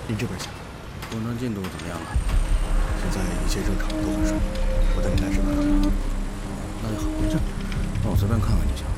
您这边请。 工程进度怎么样了？ 现在一切正常，都很顺利。我带您来这边看看。 那就好，没事，让我随便看看就行。